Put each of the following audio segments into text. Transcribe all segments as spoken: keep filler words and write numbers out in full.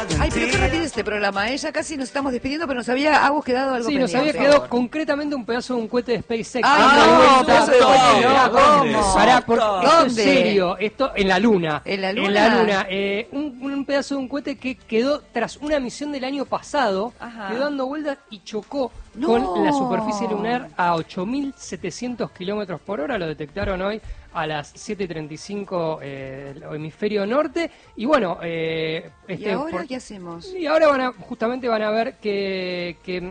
Ay, pero qué rápido este programa, ¿eh? Ya casi nos estamos despidiendo, pero nos había Agus quedado algo Sí, pendiente. nos había quedado concretamente un pedazo de un cohete de SpaceX. Ah, no, pedazo de cohete, no, ¿cómo? Pará, por, esto es ¿Dónde? serio, esto en la Luna. ¿En la Luna? En la Luna. Eh, un, un pedazo de un cohete que quedó tras una misión del año pasado, Ajá. quedó dando vueltas y chocó No. con la superficie lunar a ocho mil setecientos kilómetros por hora. Lo detectaron hoy a las siete y treinta y cinco eh, del hemisferio norte. Y bueno, eh, este, ¿Y ahora por- qué hacemos? y ahora van a, justamente van a ver que, que-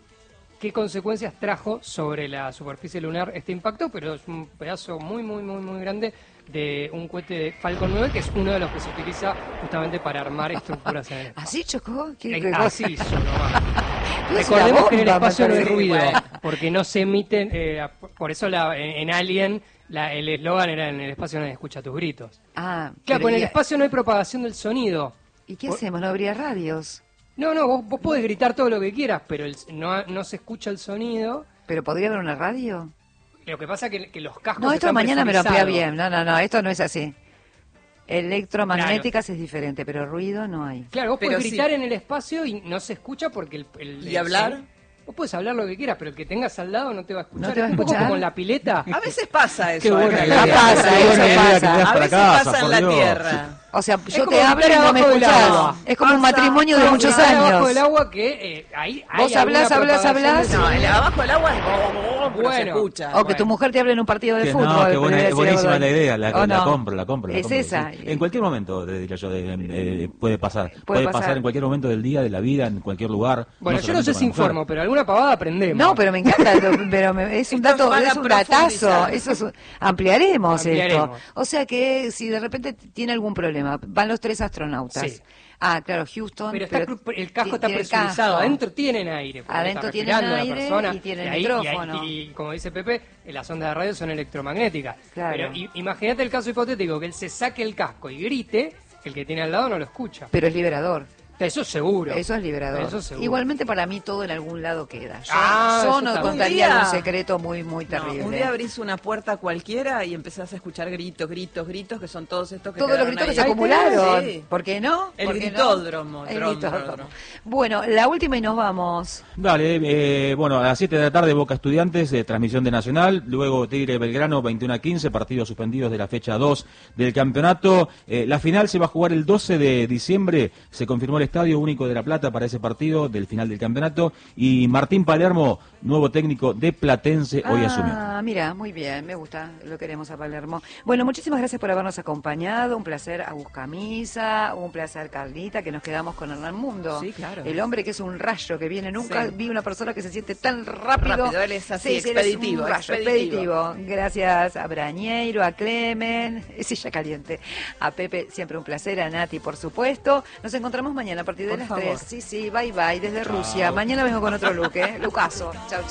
qué consecuencias trajo sobre la superficie lunar este impacto, pero es un pedazo muy, muy, muy, muy grande de un cohete de Falcon nueve, que es uno de los que se utiliza justamente para armar estructuras en el espacio. ¿Así chocó? ¿Qué, Eh, qué Así cosa? hizo nomás. Pero es una Recordemos que en el bomba, espacio no hay me parece. ruido, Bueno. porque no se emiten, eh, por eso la- en, en Alien la- el eslogan era: en el espacio nadie escucha tus gritos. Ah, Claro, pero porque en ¿y- el espacio no hay propagación del sonido. ¿Y qué por- hacemos? ¿No habría radios? No, no, vos, vos podés gritar todo lo que quieras, pero el- no, no se escucha el sonido. ¿Pero podría haber una radio? Lo que pasa es que, que los cascos No, esto están mañana me lo amplía presurizados. bien. No, no, no, esto no es así. Electromagnéticas es diferente, pero ruido no hay. Claro, vos Pero podés gritar sí. en el espacio y no se escucha porque el... el- ¿Y el- hablar? Vos podés hablar lo que quieras, pero el que tengas al lado no te va a escuchar. ¿No te va a Es un poco escuchar? como en la pileta. A veces pasa eso. Qué buena acá. idea. Ah, pasa, Qué eso buena idea pasa. que te das A para veces casa, pasa en por la Dios. tierra. O sea, Es yo como te hablo y gritar no me abajo del escuchás. agua. Es como un Pasa- matrimonio de No, muchos gritar abajo años. del agua que eh, ahí hay Vos hablás, alguna hablás, propagación hablás. del No, sonido. el abajo del agua es pero se Bueno. escucha. O que tu mujer te hable en un partido de Que fútbol. no, que buena, podría es decir buenísima algo la de- idea, la, ¿O la no? compro, la compro. la Es compro, esa. sí. En cualquier momento, te diría yo, de- eh, puede pasar. Puede Puede, pasar. pasar. en cualquier momento del día, de la vida, en cualquier lugar. Bueno, yo no solamente sé con si la mujer. informo, pero alguna pavada aprendemos. No, pero me encanta, lo- pero me- es un Esto es dato, para es un datazo, profundizar. eso es un- ampliaremos, Ampliaremos. esto. O sea que si de repente tiene algún problema, van los tres astronautas. Sí. Ah, claro, Houston. Pero, está, pero cru- el casco está tiene el presurizado, casco. adentro tienen aire. porque Adentro está tienen respirando la aire persona, y tienen ahí- micrófono. Y, y como dice Pepe, las ondas de radio son electromagnéticas. Claro. Pero i- imagínate el caso hipotético, que él se saque el casco y grite, el que tiene al lado no lo escucha. Pero es liberador. Eso seguro. Eso es liberador. Eso seguro. Igualmente para mí todo en algún lado queda. Yo, Ah, yo eso no está contaría bien. un secreto muy, muy No, terrible. un día abrís una puerta cualquiera y empezás a escuchar gritos, gritos, gritos, que son todos estos que Todos los quedaron gritos que ahí. se acumularon. Sí. ¿Por qué no? El ¿Por qué no? gritódromo, El drom, gritódromo. drom. Bueno, la última y nos vamos. Dale, eh, bueno, a las siete de la tarde Boca Estudiantes, eh, transmisión de Nacional, luego Tigre Belgrano, veintiuno a quince, partidos suspendidos de la fecha dos del campeonato. Eh, la final se va a jugar el doce de diciembre, se confirmó el Estadio Único de La Plata para ese partido del final del campeonato, y Martín Palermo, nuevo técnico de Platense, hoy asumió. Ah, mira, muy bien, me gusta, lo queremos a Palermo. Bueno, muchísimas gracias por habernos acompañado, un placer Agus Camisa, un placer Carlita, que nos quedamos con Hernán Mundo. Sí, claro. El hombre que es un rayo, que viene, nunca Sí. vi una persona que se siente tan rápido. Rápido, él es así, Sí, sí, él es expeditivo, un rayo, expeditivo. expeditivo. Gracias a Brañeiro, a Clemen, es ella caliente, a Pepe, siempre un placer, a Nati, por supuesto. Nos encontramos mañana a partir de Por las favor. tres. Sí, sí, bye bye, desde Rusia. Mañana vengo con otro look, ¿eh? Lucaso. Chau, chau.